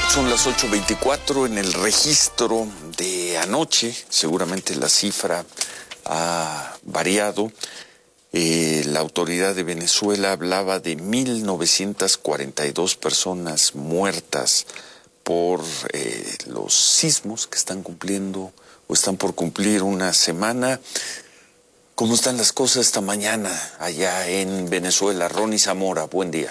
Son las 8:24 en el registro de anoche. Seguramente la cifra ha variado. La autoridad de Venezuela hablaba de 1,942 personas muertas por los sismos que están cumpliendo o están por cumplir una semana. ¿Cómo están las cosas esta mañana allá en Venezuela? Ronnie Zamora, buen día.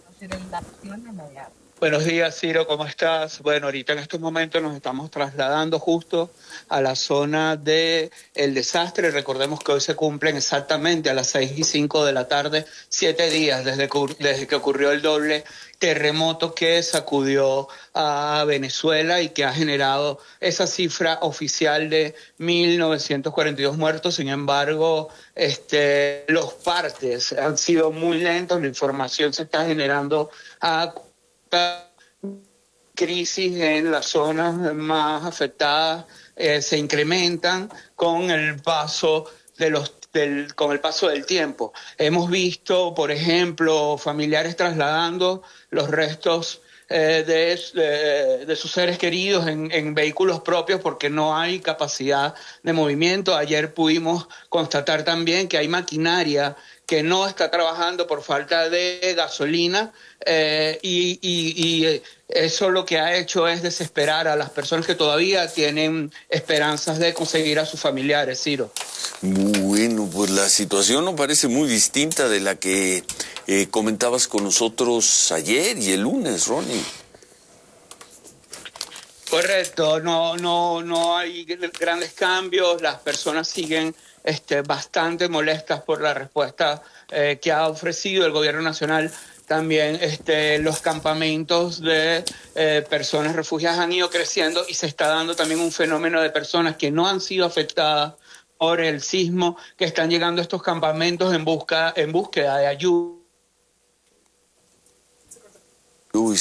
Buenos días, Ciro, ¿cómo estás? Bueno, ahorita en estos momentos nos estamos trasladando justo a la zona del desastre. Recordemos que hoy se cumplen exactamente a las 6:05 de la tarde, 7 días desde que ocurrió el doble terremoto que sacudió a Venezuela y que ha generado esa cifra oficial de 1,942 muertos. Sin embargo, los partes han sido muy lentos, la información se está generando a crisis en las zonas más afectadas se incrementan con el paso del tiempo. Hemos visto, por ejemplo, familiares trasladando los restos de sus seres queridos en vehículos propios porque no hay capacidad de movimiento. Ayer pudimos constatar también que hay maquinaria que no está trabajando por falta de gasolina y eso lo que ha hecho es desesperar a las personas que todavía tienen esperanzas de conseguir a sus familiares, Ciro. Bueno, pues la situación no parece muy distinta de la que comentabas con nosotros ayer y el lunes, Ronnie. Correcto, no hay grandes cambios, las personas siguen bastante molestas por la respuesta que ha ofrecido el gobierno nacional. También los campamentos de personas refugiadas han ido creciendo y se está dando también un fenómeno de personas que no han sido afectadas por el sismo, que están llegando a estos campamentos en búsqueda de ayuda. Uy,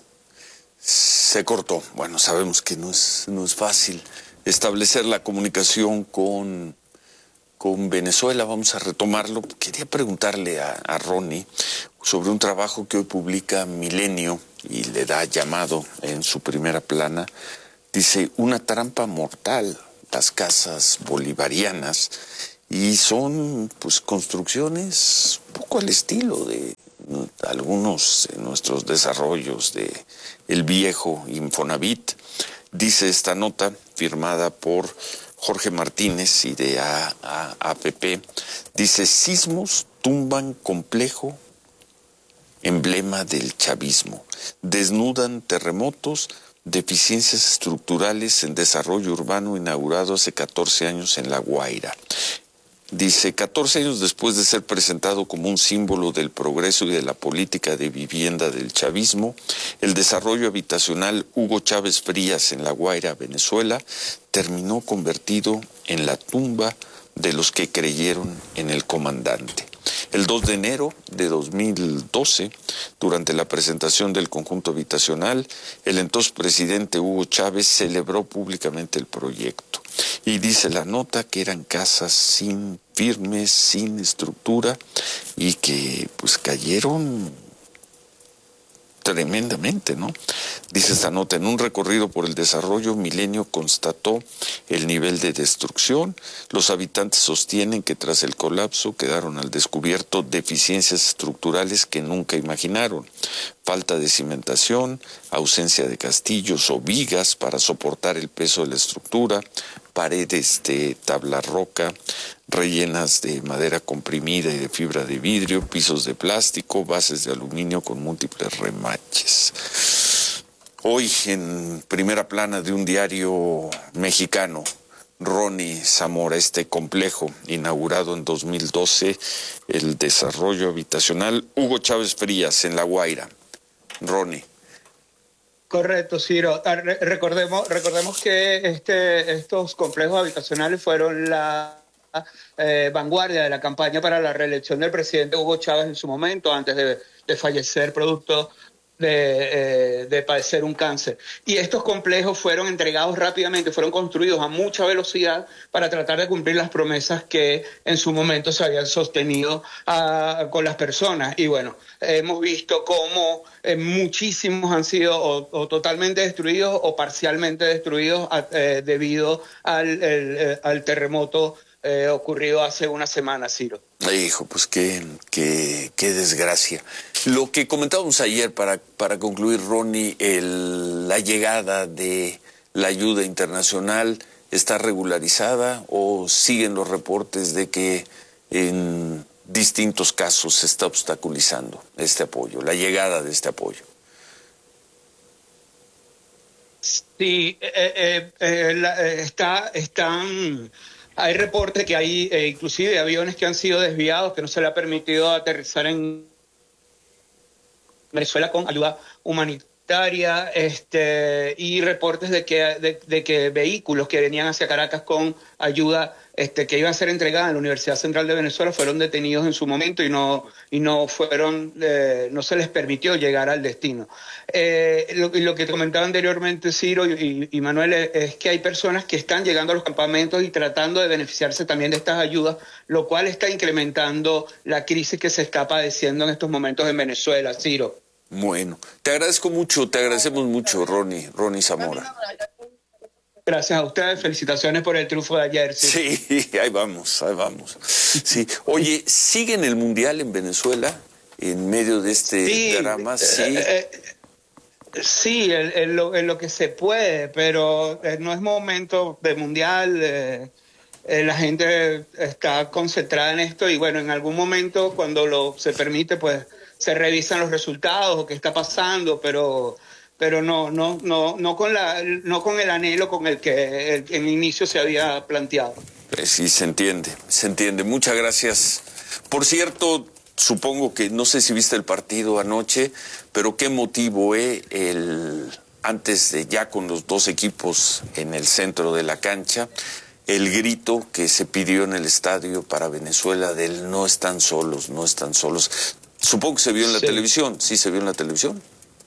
se cortó. Bueno, sabemos que no es fácil establecer la comunicación con Venezuela. Vamos a retomarlo. Quería preguntarle a Ronnie sobre un trabajo que hoy publica Milenio y le da llamado en su primera plana. Dice, una trampa mortal, las casas bolivarianas, y son pues construcciones un poco al estilo de algunos de nuestros desarrollos de el viejo Infonavit. Dice esta nota, firmada por Jorge Martínez y de APP, dice, sismos tumban complejo emblema del chavismo, desnudan terremotos, deficiencias estructurales en desarrollo urbano inaugurado hace 14 años en La Guaira. Dice, 14 años después de ser presentado como un símbolo del progreso y de la política de vivienda del chavismo, el desarrollo habitacional Hugo Chávez Frías en La Guaira, Venezuela, terminó convertido en la tumba de los que creyeron en el comandante. El 2 de enero de 2012, durante la presentación del conjunto habitacional, el entonces presidente Hugo Chávez celebró públicamente el proyecto. Y dice la nota que eran casas sin firmes, sin estructura, y que pues cayeron tremendamente, ¿no? Dice esta nota, en un recorrido por el desarrollo, Milenio constató el nivel de destrucción. Los habitantes sostienen que tras el colapso quedaron al descubierto deficiencias estructurales que nunca imaginaron. Falta de cimentación, ausencia de castillos o vigas para soportar el peso de la estructura, paredes de tabla roca, rellenas de madera comprimida y de fibra de vidrio, pisos de plástico, bases de aluminio con múltiples remaches. Hoy, en primera plana de un diario mexicano, Ronnie Zamora, este complejo inaugurado en 2012, el desarrollo habitacional Hugo Chávez Frías en La Guaira. Ronnie. Correcto, Ciro. Recordemos que estos complejos habitacionales fueron la vanguardia de la campaña para la reelección del presidente Hugo Chávez en su momento, antes de fallecer producto de padecer un cáncer. Y estos complejos fueron entregados rápidamente, fueron construidos a mucha velocidad para tratar de cumplir las promesas que en su momento se habían sostenido con las personas. Y bueno, hemos visto cómo muchísimos han sido o totalmente destruidos o parcialmente destruidos debido al terremoto ocurrido hace una semana, Ciro. Hijo, pues qué desgracia. Lo que comentábamos ayer para concluir, Ronnie, la llegada de la ayuda internacional, ¿está regularizada o siguen los reportes de que en distintos casos se está obstaculizando este apoyo, la llegada de este apoyo? Sí, están... Hay reportes que hay inclusive aviones que han sido desviados, que no se le ha permitido aterrizar en Venezuela con ayuda humanitaria, y reportes de que vehículos que venían hacia Caracas con ayuda que iba a ser entregada en la Universidad Central de Venezuela fueron detenidos en su momento y no se les permitió llegar al destino. Lo que comentaba anteriormente Ciro y Manuel es que hay personas que están llegando a los campamentos y tratando de beneficiarse también de estas ayudas, lo cual está incrementando la crisis que se está padeciendo en estos momentos en Venezuela, Ciro. Bueno, te agradecemos mucho, Ronnie Zamora. Gracias a ustedes, felicitaciones por el triunfo de ayer. Sí, ahí vamos. Sí. Oye, ¿sigue en el Mundial en Venezuela en medio de este drama? Sí. Sí, en lo que se puede, pero no es momento de Mundial. La gente está concentrada en esto y bueno, en algún momento cuando se permite, pues se revisan los resultados o qué está pasando, pero no con el anhelo con el que en inicio se había planteado. Sí, se entiende. Muchas gracias. Por cierto, supongo que no sé si viste el partido anoche, pero qué motivo, antes de ya con los dos equipos en el centro de la cancha, el grito que se pidió en el estadio para Venezuela del no están solos. Supongo que se vio en la televisión. ¿Sí se vio en la televisión?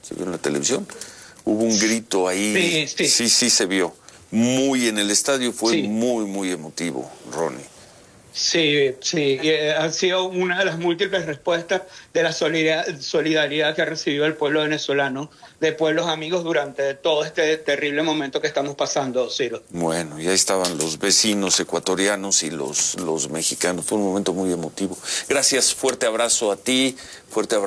Hubo un grito ahí. Sí se vio. Muy en el estadio, fue muy emotivo, Ronnie. Sí, ha sido una de las múltiples respuestas de la solidaridad que ha recibido el pueblo venezolano, de pueblos amigos durante todo este terrible momento que estamos pasando, Ciro. Bueno, y ahí estaban los vecinos ecuatorianos y los mexicanos. Fue un momento muy emotivo. Gracias, fuerte abrazo a ti, fuerte abrazo.